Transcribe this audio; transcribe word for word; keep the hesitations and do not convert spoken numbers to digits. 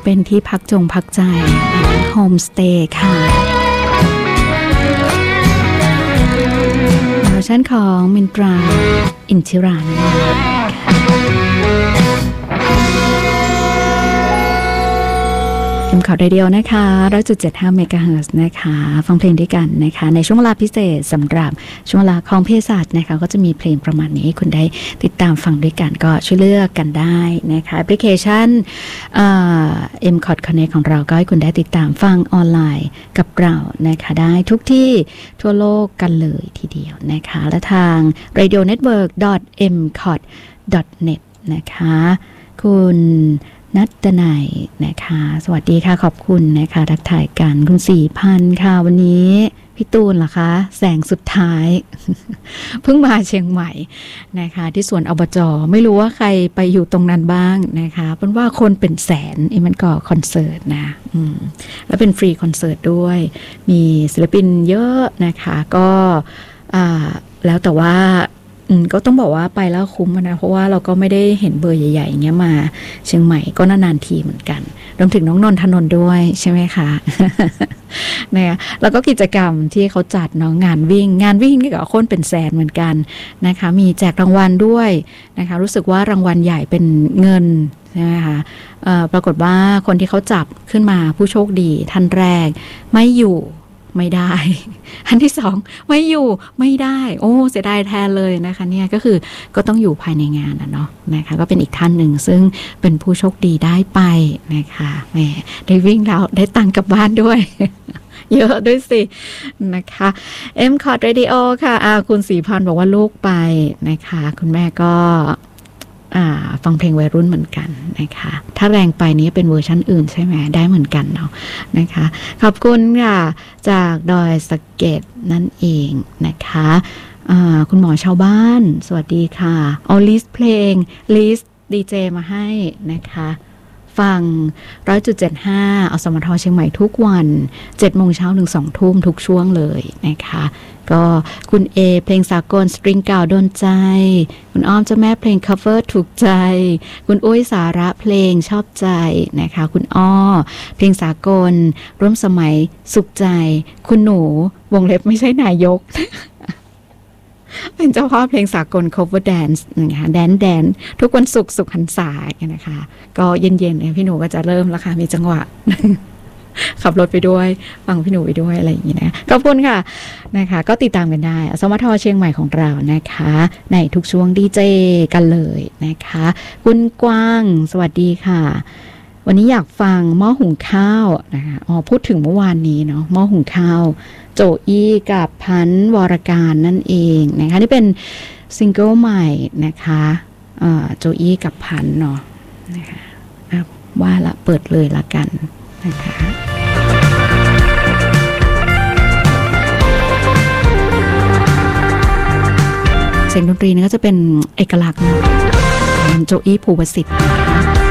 เป็นที่พักจงพักใจโฮมสเตย์ค่ะเวอร์ชันของมินตราอินทิราเอ็มคอร์ดเรดิโอนะคะ หนึ่งร้อยจุดเจ็ดห้า เมกะเฮิรตซ์นะคะฟังเพลงด้วยกันนะคะในช่วงเวลาพิเศษสำหรับช่วงเวลาของเภสัชนะคะก็จะมีเพลงประมาณนี้คุณได้ติดตามฟังด้วยกันก็ช่วยเลือกกันได้นะคะแอปพลิเคชันเอ่อ เอ็ม คอร์ด Connect ของเราก็ให้คุณได้ติดตามฟังออนไลน์กับเรานะคะได้ทุกที่ทั่วโลกกันเลยทีเดียวนะคะและทาง เรดิโอเน็ตเวิร์ก ดอท เอ็ม คอร์ด ดอท เน็ต นะคะคุณนัตนัยนะคะสวัสดีค่ะขอบคุณนะคะทักทายกันคุณสี่พันค่ะวันนี้พี่ตูนเหรอคะแสงสุดท้าย เพิ่งมาเชียงใหม่นะคะที่สวนอบจ.ไม่รู้ว่าใครไปอยู่ตรงนั้นบ้างนะคะเป็นว่าคนเป็นแสนอีมันก็คอนเสิร์ตนะอืมแล้วเป็นฟรีคอนเสิร์ตด้วยมีศิลปินเยอะนะคะก็อ่าแล้วแต่ว่าอืมก็ต้องบอกว่าไปแล้วคุ้มนะเพราะว่าเราก็ไม่ได้เห็นเบอร์ใหญ่ๆอย่างเงี้ยมาเชียงใหม่ก็นานๆทีเหมือนกันรวมถึงน้องนนทนนท์ด้วยใช่ไหมคะ เนี่ยแล้วก็กิจกรรมที่เขาจัดเนาะงานวิ่งงานวิ่งนี่ก็คนเป็นแสนเหมือนกันนะคะมีแจกรางวัลด้วยนะคะรู้สึกว่ารางวัลใหญ่เป็นเงินใช่ไหมคะปรากฏว่าคนที่เขาจับขึ้นมาผู้โชคดีท่านแรกไม่อยู่ไม่ได้อันที่สองไม่อยู่ไม่ได้โอ้เสียดายแทนเลยนะคะเนี่ยก็คือก็ต้องอยู่ภายในงานนะเนาะนะคะก็เป็นอีกท่านหนึ่งซึ่งเป็นผู้โชคดีได้ไปนะคะแหมได้วิ่งแล้วได้ตังค์กลับบ้านด้วย เยอะด้วยสินะคะ เอ็ม คอร์ด Radio ค่ะอ่าคุณศรีพันธ์บอกว่าลูกไปนะคะคุณแม่ก็ฟังเพลงวัยรุ่นเหมือนกันนะคะถ้าแรงไปนี้เป็นเวอร์ชันอื่นใช่ไหมได้เหมือนกันเนาะนะคะขอบคุณค่ะจากดอยสะเก็ดนั่นเองนะคะคุณหมอชาวบ้านสวัสดีค่ะเอาลิสต์เพลงลิสต์ดีเจมาให้นะคะฟัง หนึ่งร้อยจุดเจ็ดห้า อสมทเชียงใหม่ทุกวัน เจ็ดโมงเช้าถึงสองทุ่มทุกช่วงเลยนะคะก็คุณเอเพลงสากลสตริงเก่าโดนใจคุณอ้อมเจ้าแม่เพลง cover ถูกใจคุณอุ้ยสาระเพลงชอบใจนะคะคุณอ้อเพลงสากลร่วมสมัยสุขใจคุณหนูวงเล็บไม่ใช่นายก เป็นเจ้าพ่อเพลงสากล cover dance นะคะแดนแดนทุกวันศุกร์สุขหันษานะคะก็เย็นๆพี่หนูก็จะเริ่มแล้วค่ะมีจังหวะ ขับรถไปด้วยฟังพี่หนูไปด้วยอะไรอย่างนี้นะขอบคุณค่ะนะคะก็ติดตามกันได้สมทเชียงใหม่ของเรานะคะในทุกช่วงดีเจกันเลยนะคะคุณกว้างสวัสดีค่ะวันนี้อยากฟังหม้อหุงข้าวนะคะอ๋อพูดถึงเมื่อวานนี้เนาะหม้อหุงข้าวโจอี้กับพันธ์วรการนั่นเองนะคะนี่เป็นซิงเกิลใหม่นะคะโจอี้กับพันธ์เนาะนะคะว่าละเปิดเลยละกันนะคะเสียงดนตรีนี่ก็จะเป็นเอกลักษณ์โจอี้ภูวสิทธิ์